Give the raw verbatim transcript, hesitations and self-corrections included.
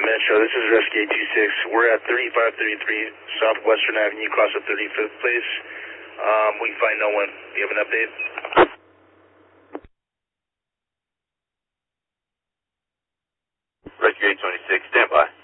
Metro, this is Rescue eight two six. We're at thirty-five thirty-three Southwestern Avenue, across the thirty-fifth place. Um, we find no one. Do you have an update? Rescue eight twenty-six, stand by.